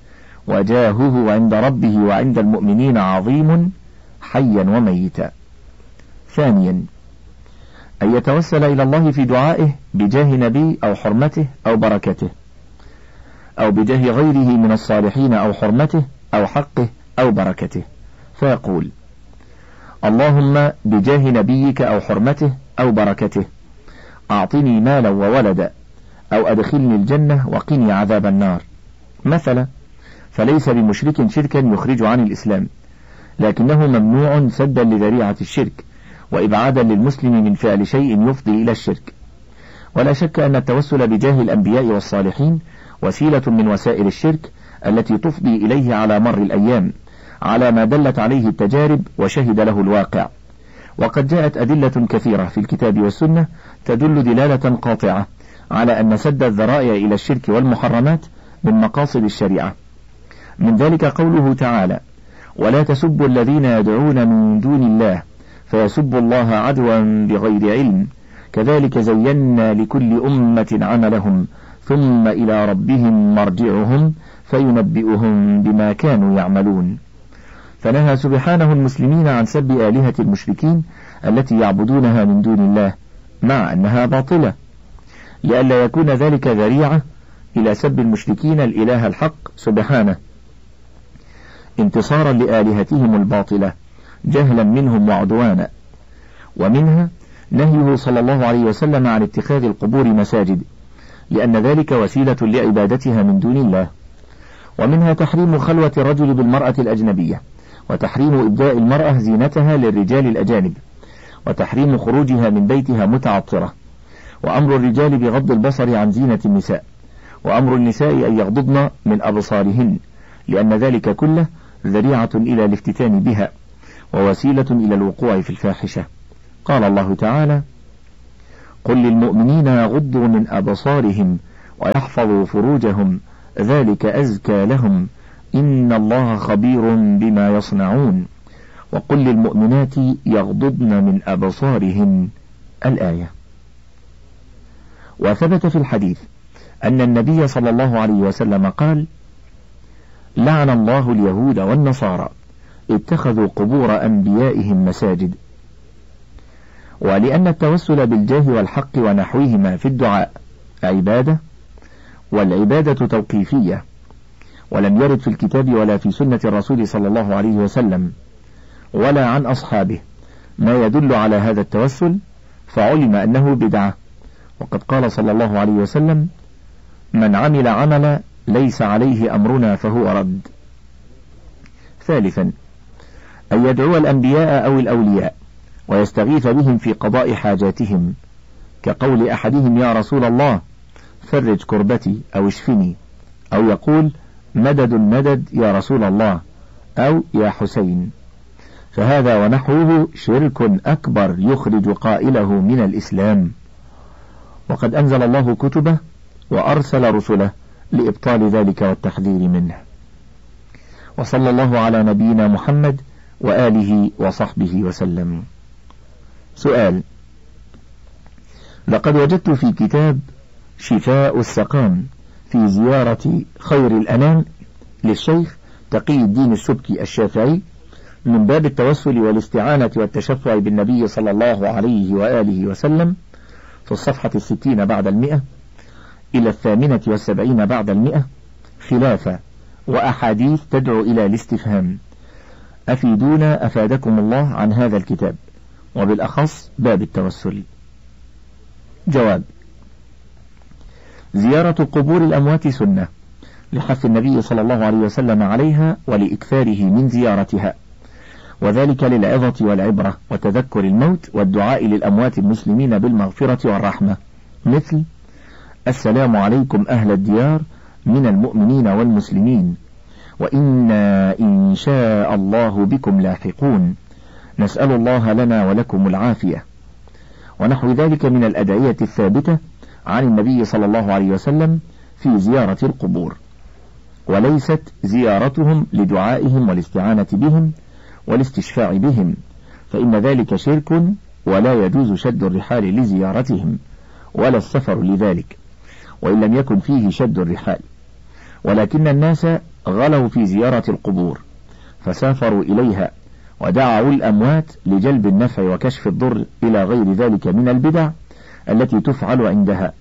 وجاهه عند ربه وعند المؤمنين عظيم حيا وميتا. ثانيا أن يتوسل إلى الله في دعائه بجاه نبي أو حرمته أو بركته، أو بجاه غيره من الصالحين أو حرمته أو حقه أو بركته، فيقول: اللهم بجاه نبيك أو حرمته أو بركته أعطني مالا وولدا، أو أدخلني الجنة وقني عذاب النار مثلا. فليس بمشرك شركا يخرج عن الإسلام، لكنه ممنوع سدا لذريعة الشرك وإبعادا للمسلم من فعل شيء يفضي إلى الشرك. ولا شك أن التوسل بجاه الأنبياء والصالحين وسيلة من وسائل الشرك التي تفضي إليه على مر الأيام، على ما دلت عليه التجارب وشهد له الواقع. وقد جاءت أدلة كثيرة في الكتاب والسنة تدل دلالة قاطعة على أن سد الذرائع إلى الشرك والمحرمات من مقاصد الشريعة. من ذلك قوله تعالى: ولا تسبوا الذين يدعون من دون الله فيسبوا الله عدوا بغير علم، كذلك زينا لكل أمة عملهم ثم إلى ربهم مرجعهم فينبئهم بما كانوا يعملون. فنهى سبحانه المسلمين عن سب آلهة المشركين التي يعبدونها من دون الله، مع أنها باطلة، لئلا يكون ذلك ذريعة إلى سب المشركين الإله الحق سبحانه، انتصارا لآلهتهم الباطلة جهلا منهم وعدوانا. ومنها نهيه صلى الله عليه وسلم عن اتخاذ القبور مساجد، لأن ذلك وسيلة لعبادتها من دون الله. ومنها تحريم خلوة الرجل بالمرأة الأجنبية، وتحريم إبداء المرأة زينتها للرجال الأجانب، وتحريم خروجها من بيتها متعطرة، وأمر الرجال بغض البصر عن زينة النساء، وأمر النساء أن يغضضن من أبصارهن، لأن ذلك كله ذريعة إلى الافتتان بها ووسيلة إلى الوقوع في الفاحشة. قال الله تعالى: قل للمؤمنين يغضوا من أبصارهم ويحفظوا فروجهم ذلك أزكى لهم إن الله خبير بما يصنعون وقل للمؤمنات يغضضن من أبصارهن الآية. وثبت في الحديث أن النبي صلى الله عليه وسلم قال: لعن الله اليهود والنصارى اتخذوا قبور أنبيائهم مساجد. ولأن التوسل بالجاه والحق ونحوهما في الدعاء عبادة، والعبادة توقيفية، ولم يرد في الكتاب ولا في سنة الرسول صلى الله عليه وسلم ولا عن أصحابه ما يدل على هذا التوسل، فعلم أنه بدعة. وقد قال صلى الله عليه وسلم: من عمل عملا ليس عليه أمرنا فهو رد. ثالثا، أن يدعو الأنبياء أو الأولياء ويستغيث بهم في قضاء حاجاتهم، كقول أحدهم: يا رسول الله فرج كربتي أو اشفني، أو يقول: مدد مدد يا رسول الله، أو يا حسين. فهذا ونحوه شرك أكبر يخرج قائله من الإسلام، وقد أنزل الله كتبه وأرسل رسله لإبطال ذلك والتحذير منه. وصلى الله على نبينا محمد وآله وصحبه وسلم. سؤال: لقد وجدت في كتاب شفاء السقام في زيارة خير الأنام للشيخ تقي الدين السبكي الشافعي من باب التوسل والاستعانة والتشفع بالنبي صلى الله عليه وآله وسلم في الصفحة الستين بعد المئة إلى الثامنة والسبعين بعد المئة خلافة وأحاديث تدعو إلى الاستفهام. أفيدونا أفادكم الله عن هذا الكتاب، وبالأخص باب التوسل. جواب: زيارة قبور الأموات سنة لحث النبي صلى الله عليه وسلم عليها ولإكثاره من زيارتها، وذلك للعظة والعبرة وتذكر الموت والدعاء للأموات المسلمين بالمغفرة والرحمة، مثل: السلام عليكم أهل الديار من المؤمنين والمسلمين، وإنا إن شاء الله بكم لاحقون، نسأل الله لنا ولكم العافية، ونحو ذلك من الأدعية الثابتة عن النبي صلى الله عليه وسلم في زيارة القبور، وليست زيارتهم لدعائهم والاستعانة بهم والاستشفاع بهم، فإن ذلك شرك ولا يجوز شد الرحال لزيارتهم ولا السفر لذلك، وإن لم يكن فيه شد الرحال، ولكن الناس غلوا في زيارة القبور فسافروا إليها ودعوا الأموات لجلب النفع وكشف الضر إلى غير ذلك من البدع التي تفعل عندها.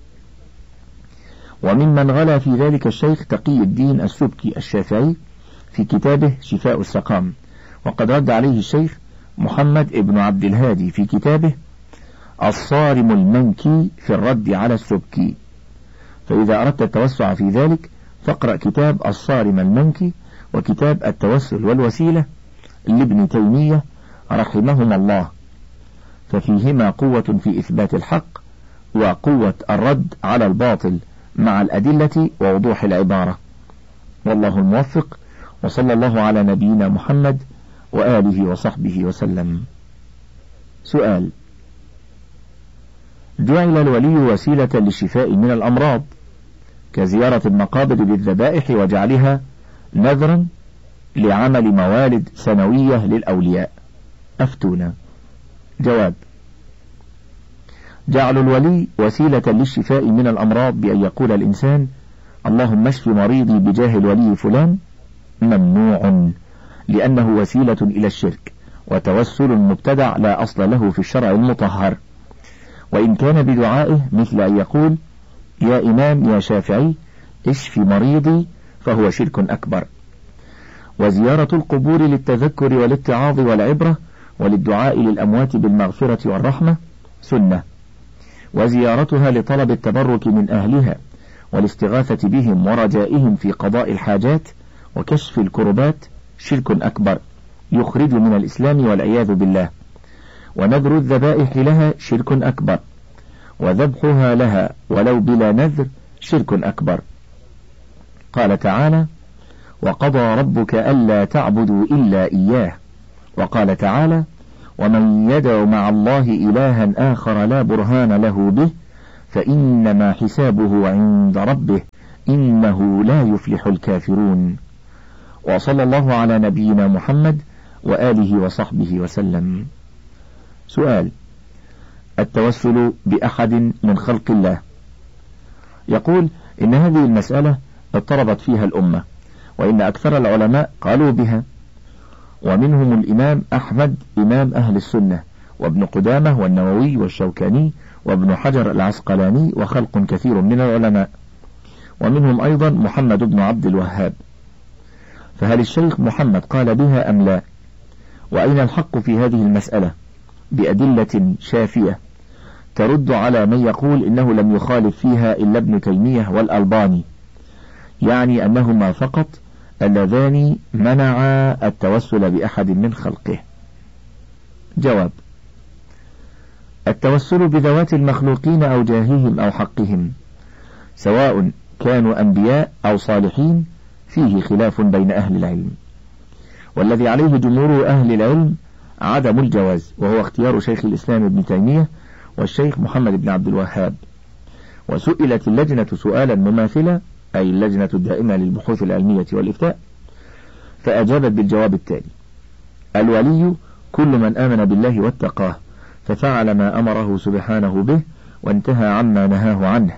وممن غلا في ذلك الشيخ تقي الدين السبكي الشافعي في كتابه شفاء السقام، وقد رد عليه الشيخ محمد ابن عبد الهادي في كتابه الصارم المنكي في الرد على السبكي. فإذا أردت التوسع في ذلك فاقرأ كتاب الصارم المنكي وكتاب التوسل والوسيلة لابن تيمية رحمهما الله، ففيهما قوة في إثبات الحق وقوة الرد على الباطل مع الأدلة ووضوح العبارة. والله الموفق، وصلى الله على نبينا محمد وآله وصحبه وسلم. سؤال: جعل الولي وسيلة للشفاء من الأمراض كزيارة المقابر بالذبائح وجعلها نذرا لعمل موالد سنوية للأولياء، أفتونا. جواب: جعل الولي وسيلة للشفاء من الأمراض بأن يقول الإنسان اللهم اشف مريضي بجاه الولي فلان ممنوع، لأنه وسيلة إلى الشرك وتوسل مبتدع لا أصل له في الشرع المطهر، وإن كان بدعائه مثل أن يقول يا إمام يا شافعي اشف مريضي فهو شرك أكبر. وزيارة القبور للتذكر والاتعاظ والعبرة وللدعاء للأموات بالمغفرة والرحمة سنة، وزيارتها لطلب التبرك من أهلها والاستغاثة بهم ورجائهم في قضاء الحاجات وكشف الكربات شرك أكبر يخرج من الإسلام والعياذ بالله. ونذر الذبائح لها شرك أكبر، وذبحها لها ولو بلا نذر شرك أكبر. قال تعالى وقضى ربك ألا تعبدوا إلا إياه. وقال تعالى: ومن يدع مع الله إلها آخر لا برهان له به فإنما حسابه عند ربه إنه لا يفلح الكافرون. وصلى الله على نبينا محمد وآله وصحبه وسلم. سؤال: التوسل بأحد من خلق الله. يقول إن هذه المسألة اضطربت فيها الأمة، وإن أكثر العلماء قالوا بها، ومنهم الإمام أحمد إمام أهل السنة، وابن قدامة والنووي والشوكاني وابن حجر العسقلاني وخلق كثير من العلماء، ومنهم أيضا محمد بن عبد الوهاب. فهل الشيخ محمد قال بها أم لا؟ وأين الحق في هذه المسألة بأدلة شافية ترد على من يقول إنه لم يخالف فيها إلا ابن تيمية والألباني، يعني أنهما فقط اللذان منعا التوسل بأحد من خلقه؟ جواب: التوسل بذوات المخلوقين أو جاههم أو حقهم سواء كانوا أنبياء أو صالحين فيه خلاف بين أهل العلم، والذي عليه جمهور أهل العلم عدم الجواز، وهو اختيار شيخ الإسلام ابن تيمية والشيخ محمد بن عبد الوهاب. وسئلت اللجنة سؤالا مماثلا، أي اللجنة الدائمة للبحوث العلمية والإفتاء، فأجابت بالجواب التالي: الولي كل من آمن بالله واتقاه ففعل ما أمره سبحانه به وانتهى عما نهاه عنه،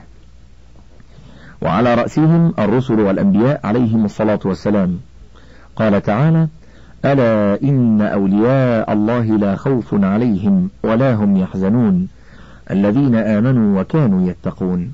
وعلى رأسهم الرسل والأنبياء عليهم الصلاة والسلام. قال تعالى: ألا إن أولياء الله لا خوف عليهم ولا هم يحزنون الذين آمنوا وكانوا يتقون.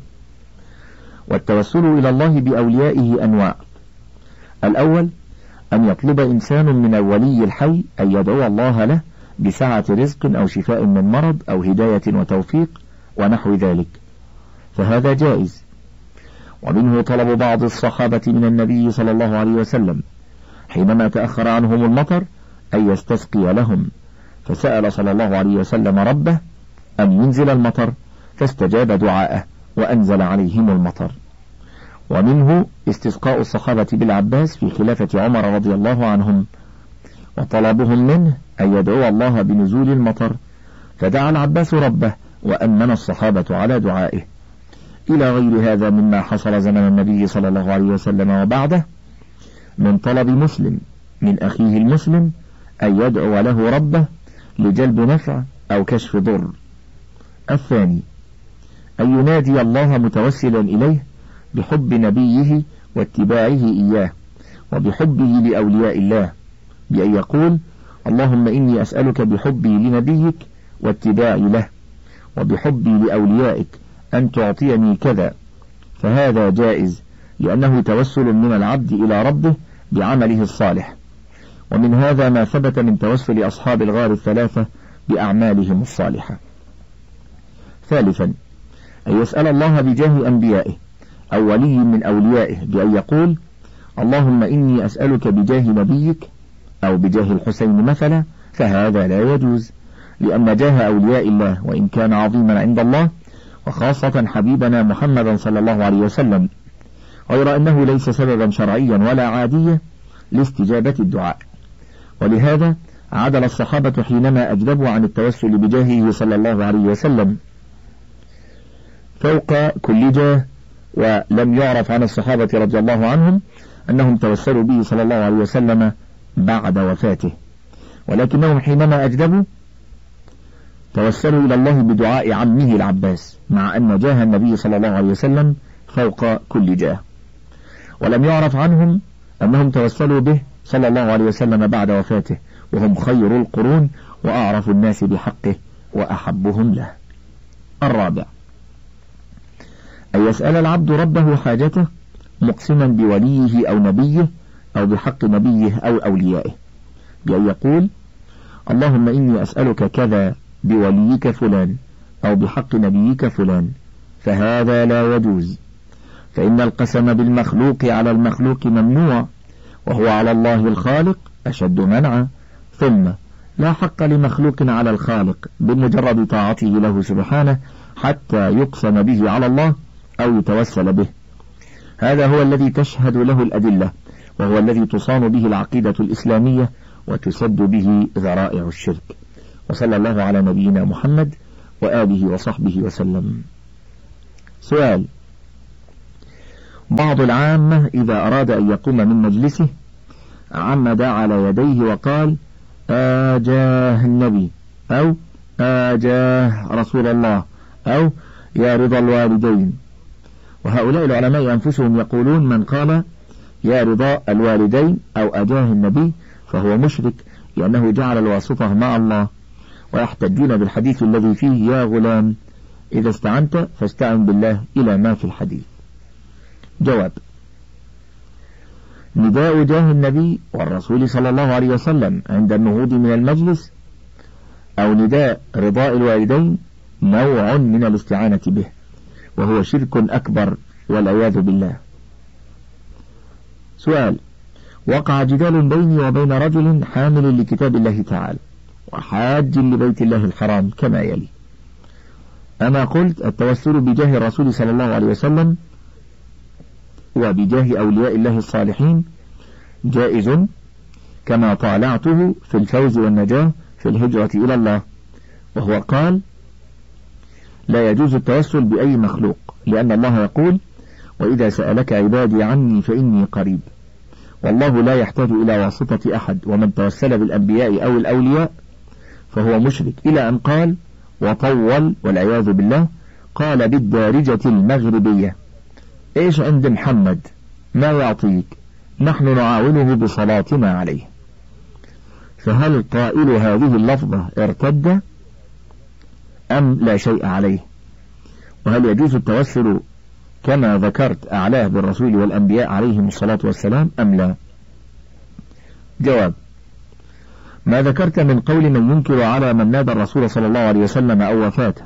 والتوسل إلى الله بأوليائه أنواع: الأول أن يطلب إنسان من الولي الحي أن يدعو الله له بسعة رزق أو شفاء من مرض أو هداية وتوفيق ونحو ذلك، فهذا جائز. ومنه طلب بعض الصحابة من النبي صلى الله عليه وسلم حينما تأخر عنهم المطر أن يستسقي لهم، فسأل صلى الله عليه وسلم ربه أن ينزل المطر فاستجاب دعاءه وأنزل عليهم المطر. ومنه استسقاء الصحابة بالعباس في خلافة عمر رضي الله عنهم، وطلبهم منه أن يدعو الله بنزول المطر، فدعا العباس ربه وأمن الصحابة على دعائه، إلى غير هذا مما حصل زمن النبي صلى الله عليه وسلم وبعده من طلب مسلم من أخيه المسلم أن يدعو له ربه لجلب نفع أو كشف ضر. الثاني أن ينادي الله متوسلا إليه بحب نبيه واتباعه إياه وبحبه لأولياء الله، بأن يقول: اللهم إني أسألك بحبي لنبيك واتباعي له وبحبي لأوليائك أن تعطيني كذا، فهذا جائز لأنه توسل من العبد إلى ربه بعمله الصالح. ومن هذا ما ثبت من توسل أصحاب الغار الثلاثة بأعمالهم الصالحة. ثالثا أن يسأل الله بجاه أنبيائه أو ولي من أوليائه بأن يقول: اللهم إني أسألك بجاه نبيك أو بجاه الحسين مثلا، فهذا لا يجوز، لأن جاه أولياء الله وإن كان عظيما عند الله، وخاصة حبيبنا محمدا صلى الله عليه وسلم، غير أنه ليس سببا شرعيا ولا عاديا لاستجابة الدعاء. ولهذا عدل الصحابة حينما أجلبوا عن التوسل بجاهه صلى الله عليه وسلم فوق كل جاه، ولم يعرف عن الصحابة رضي الله عنهم أنهم توسلوا به صلى الله عليه وسلم بعد وفاته، ولكنهم حينما أجلبوا توسلوا إلى الله بدعاء عمه العباس، مع أن جاه النبي صلى الله عليه وسلم فوق كل جاه. ولم يعرف عنهم أنهم توسلوا به صلى الله عليه وسلم بعد وفاته، وهم خير القرون وأعرف الناس بحقه وأحبهم له. الرابع أن يسأل العبد ربه حاجته مقسما بوليه أو نبيه أو بحق نبيه أو أوليائه، بأن يقول: اللهم إني أسألك كذا بوليك فلان أو بحق نبيك فلان، فهذا لا يجوز، فإن القسم بالمخلوق على المخلوق ممنوع، وهو على الله الخالق أشد منعا. ثم لا حق لمخلوق على الخالق بمجرد طاعته له سبحانه حتى يقسم به على الله أو يتوسل به. هذا هو الذي تشهد له الأدلة وهو الذي تصان به العقيدة الإسلامية وتسد به ذرائع الشرك. وصلى الله على نبينا محمد وآله وصحبه وسلم. سؤال: بعض العامة إذا أراد أن يقوم من مجلسه عمد على يديه وقال آجاه النبي، أو آجاه رسول الله، أو يا رضا الوالدين. وهؤلاء العلماء أنفسهم يقولون من قال يا رضا الوالدين أو أجاه النبي فهو مشرك، لأنه جعل الواسطة مع الله، ويحتجون بالحديث الذي فيه يا غلام إذا استعنت فاستعن بالله إلى ما في الحديث. جواب: نداء جاه النبي والرسول صلى الله عليه وسلم عند النهوض من المجلس أو نداء رضاء الوالدين نوع من الاستعانة به، وهو شرك أكبر والعياذ بالله. سؤال: وقع جدال بيني وبين رجل حامل لكتاب الله تعالى وحاج لبيت الله الحرام كما يلي: أنا قلت التوسل بجاه الرسول صلى الله عليه وسلم وبجاه أولياء الله الصالحين جائز كما طالعته في الفوز والنجاة في الهجرة إلى الله، وهو قال لا يجوز التوسل بأي مخلوق، لأن الله يقول وإذا سألك عبادي عني فإني قريب، والله لا يحتاج إلى واسطة أحد، ومن توسل بالأنبياء أو الأولياء فهو مشرك، إلى أن قال وطول والعياذ بالله قال بالدارجة المغربية إيش عند محمد ما يعطيك، نحن نعاونه بصلاتنا عليه. فهل قائل هذه اللفظة ارتد أم لا شيء عليه؟ وهل يجوز التوسل كما ذكرت أعلاه بالرسول والأنبياء عليهم الصلاة والسلام أم لا؟ جواب: ما ذكرت من قول من ينكر على من نادى الرسول صلى الله عليه وسلم أو وفاته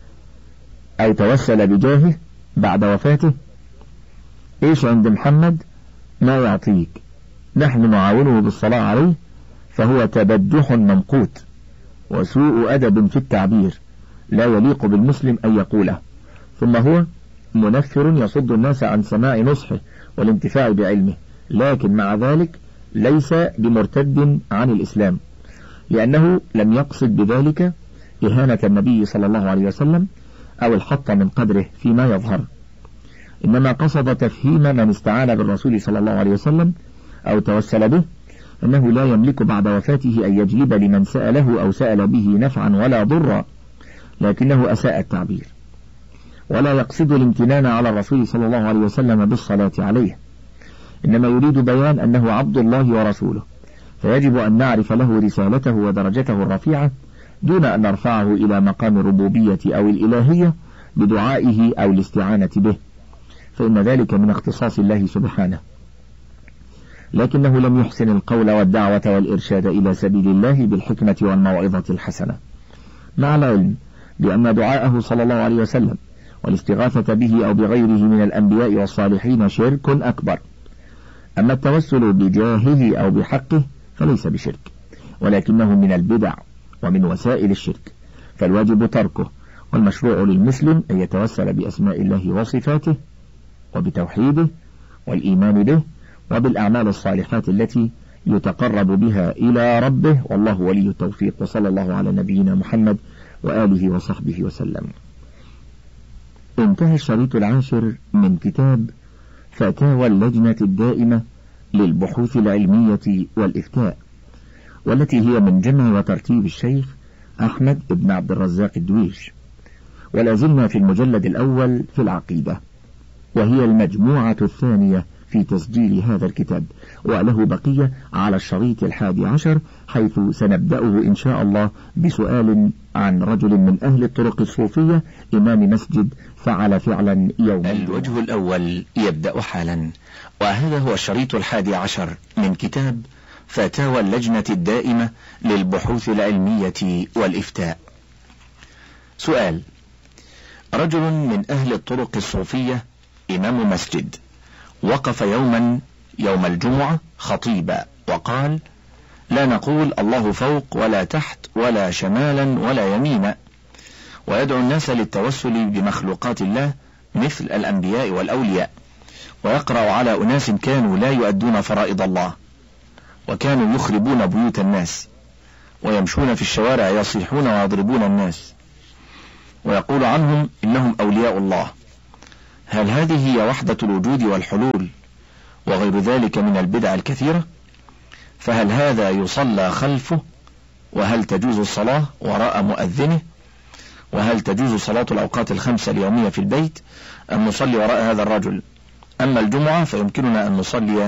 أو توسل بجاهه بعد وفاته إيش عند محمد ما يعطيك، نحن نعاونه بالصلاة عليه، فهو تبجح ممقوت وسوء أدب في التعبير لا يليق بالمسلم أن يقوله، ثم هو منفر يصد الناس عن سماع نصحه والانتفاع بعلمه، لكن مع ذلك ليس بمرتد عن الإسلام، لأنه لم يقصد بذلك إهانة النبي صلى الله عليه وسلم أو الحط من قدره فيما يظهر، إنما قصد تفهيم من استعان بالرسول صلى الله عليه وسلم أو توسل به أنه لا يملك بعد وفاته أن يجلب لمن سأله أو سأل به نفعا ولا ضرا، لكنه أساء التعبير، ولا يقصد الامتنان على الرسول صلى الله عليه وسلم بالصلاة عليه، إنما يريد بيان أنه عبد الله ورسوله، فيجب أن نعرف له رسالته ودرجته الرفيعة دون أن نرفعه إلى مقام الربوبية أو الإلهية بدعائه أو الاستعانة به، فإن ذلك من اختصاص الله سبحانه، لكنه لم يحسن القول والدعوة والإرشاد إلى سبيل الله بالحكمة والموعظة الحسنة، مع العلم بأن دعاءه صلى الله عليه وسلم والاستغاثة به أو بغيره من الأنبياء والصالحين شرك أكبر. أما التوسل بجاهه أو بحقه فليس بشرك، ولكنه من البدع ومن وسائل الشرك، فالواجب تركه، والمشروع للمسلم أن يتوسل بأسماء الله وصفاته وبتوحيده والإيمان به وبالأعمال الصالحات التي يتقرب بها إلى ربه، والله ولي التوفيق. وصلى الله على نبينا محمد وآله وصحبه وسلم. انتهى الشريط العاشر من كتاب فتاوى اللجنة الدائمة للبحوث العلمية والإفتاء، والتي هي من جمع وترتيب الشيخ أحمد بن عبد الرزاق الدويش، ولازلنا في المجلد الأول في العقيدة، وهي المجموعة الثانية في تسجيل هذا الكتاب، وله بقية على الشريط الحادي عشر، حيث سنبدأه إن شاء الله بسؤال عن رجل من أهل الطرق الصوفية إمام مسجد فعل فعلا يوم. الوجه الأول يبدأ حالا، وهذا هو الشريط الحادي عشر من كتاب فتاوى اللجنة الدائمة للبحوث العلمية والإفتاء. سؤال: رجل من أهل الطرق الصوفية إمام مسجد وقف يوما يوم الجمعة خطيبا وقال: لا نقول الله فوق ولا تحت ولا شمالا ولا يمينا، ويدعو الناس للتوسل بمخلوقات الله مثل الأنبياء والأولياء، ويقرأ على أناس كانوا لا يؤدون فرائض الله، وكانوا يخربون بيوت الناس، ويمشون في الشوارع يصيحون ويضربون الناس، ويقول عنهم إنهم أولياء الله. هل هذه هي وحدة الوجود والحلول وغير ذلك من البدع الكثيرة؟ فهل هذا يصلى خلفه؟ وهل تجوز الصلاة وراء مؤذنه؟ وهل تجوز صلاة الأوقات الخمسة اليومية في البيت أم نصلي وراء هذا الرجل؟ أما الجمعة فيمكننا أن نصلي